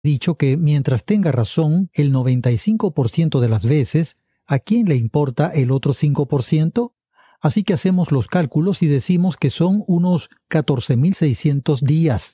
dicho que mientras tenga razón el 95% de las veces, ¿a quién le importa el otro 5%? Así que hacemos los cálculos y decimos que son unos 14.600 días.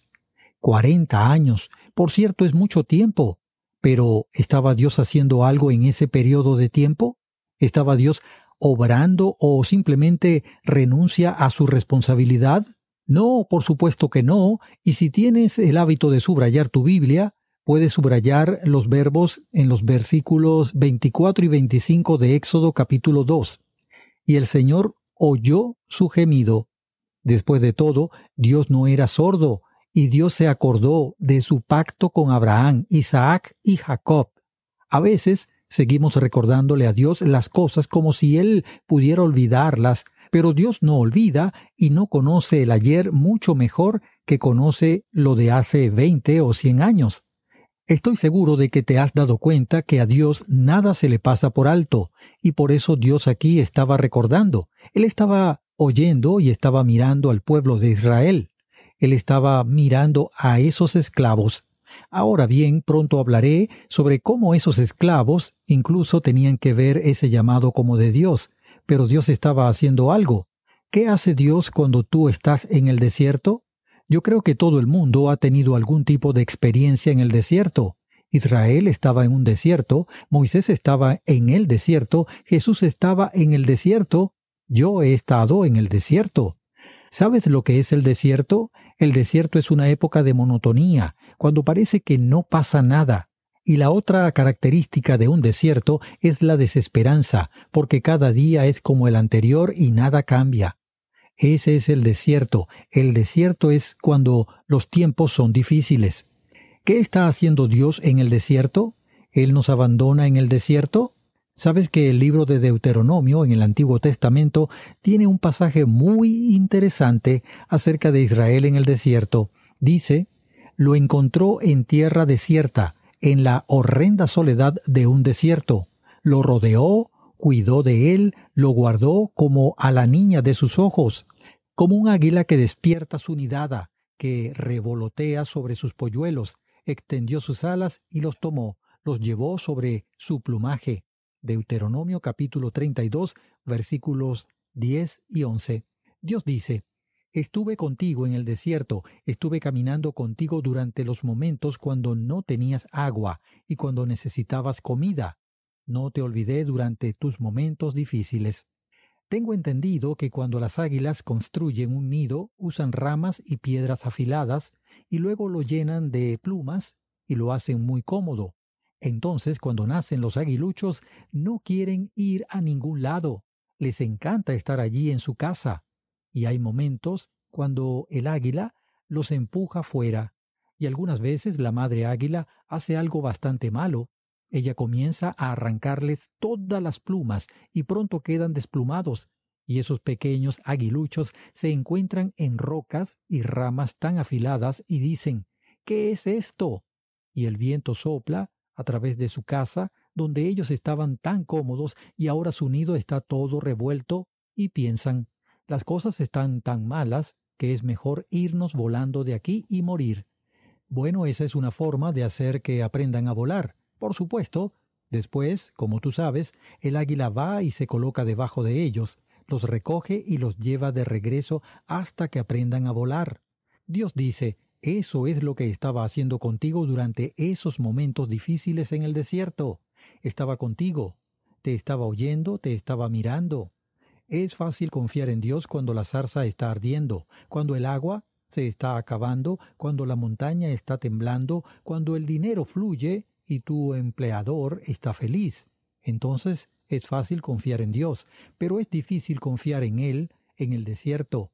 40 años. Por cierto, es mucho tiempo. Pero, ¿estaba Dios haciendo algo en ese periodo de tiempo? ¿Estaba Dios obrando o simplemente renuncia a su responsabilidad? No, por supuesto que no. Y si tienes el hábito de subrayar tu Biblia, puedes subrayar los verbos en los versículos 24 y 25 de Éxodo capítulo 2. Y el Señor oyó su gemido. Después de todo, Dios no era sordo, y Dios se acordó de su pacto con Abraham, Isaac y Jacob. A veces seguimos recordándole a Dios las cosas como si Él pudiera olvidarlas, pero Dios no olvida y no conoce el ayer mucho mejor que conoce lo de hace 20 o 100 años. Estoy seguro de que te has dado cuenta que a Dios nada se le pasa por alto, y por eso Dios aquí estaba recordando. Él estaba oyendo y estaba mirando al pueblo de Israel. Él estaba mirando a esos esclavos. Ahora bien, pronto hablaré sobre cómo esos esclavos incluso tenían que ver ese llamado como de Dios, pero Dios estaba haciendo algo. ¿Qué hace Dios cuando tú estás en el desierto? Yo creo que todo el mundo ha tenido algún tipo de experiencia en el desierto. Israel estaba en un desierto, Moisés estaba en el desierto, Jesús estaba en el desierto, yo he estado en el desierto. ¿Sabes lo que es el desierto? El desierto es una época de monotonía, cuando parece que no pasa nada. Y la otra característica de un desierto es la desesperanza, porque cada día es como el anterior y nada cambia. Ese es el desierto. El desierto es cuando los tiempos son difíciles. ¿Qué está haciendo Dios en el desierto? ¿Él nos abandona en el desierto? ¿Sabes que el libro de Deuteronomio en el Antiguo Testamento tiene un pasaje muy interesante acerca de Israel en el desierto? Dice, lo encontró en tierra desierta, en la horrenda soledad de un desierto. Lo rodeó, cuidó de él, lo guardó como a la niña de sus ojos, como un águila que despierta su nidada, que revolotea sobre sus polluelos, extendió sus alas y los tomó, los llevó sobre su plumaje. Deuteronomio capítulo 32, versículos 10 y 11. Dios dice, estuve contigo en el desierto, estuve caminando contigo durante los momentos cuando no tenías agua y cuando necesitabas comida. No te olvidé durante tus momentos difíciles. Tengo entendido que cuando las águilas construyen un nido, usan ramas y piedras afiladas y luego lo llenan de plumas y lo hacen muy cómodo. Entonces, cuando nacen los aguiluchos, no quieren ir a ningún lado. Les encanta estar allí en su casa. Y hay momentos cuando el águila los empuja fuera. Y algunas veces la madre águila hace algo bastante malo. Ella comienza a arrancarles todas las plumas y pronto quedan desplumados, y esos pequeños aguiluchos se encuentran en rocas y ramas tan afiladas y dicen, ¿qué es esto? Y el viento sopla a través de su casa, donde ellos estaban tan cómodos y ahora su nido está todo revuelto, y piensan, las cosas están tan malas que es mejor irnos volando de aquí y morir. Bueno, esa es una forma de hacer que aprendan a volar. Por supuesto, después, como tú sabes, el águila va y se coloca debajo de ellos, los recoge y los lleva de regreso hasta que aprendan a volar. Dios dice, eso es lo que estaba haciendo contigo durante esos momentos difíciles en el desierto. Estaba contigo, te estaba oyendo, te estaba mirando. Es fácil confiar en Dios cuando la zarza está ardiendo, cuando el agua se está acabando, cuando la montaña está temblando, cuando el dinero fluye y tu empleador está feliz. Entonces es fácil confiar en Dios, pero es difícil confiar en Él en el desierto,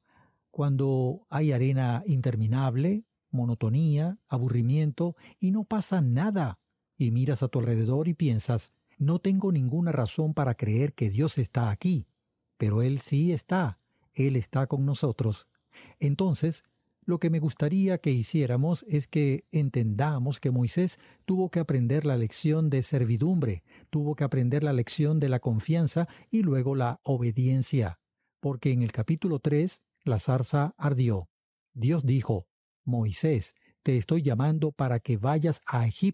cuando hay arena interminable, monotonía, aburrimiento y no pasa nada. Y miras a tu alrededor y piensas, no tengo ninguna razón para creer que Dios está aquí. Pero Él sí está. Él está con nosotros. Entonces, lo que me gustaría que hiciéramos es que entendamos que Moisés tuvo que aprender la lección de servidumbre, tuvo que aprender la lección de la confianza y luego la obediencia. Porque en el capítulo 3, la zarza ardió. Dios dijo, Moisés, te estoy llamando para que vayas a Egipto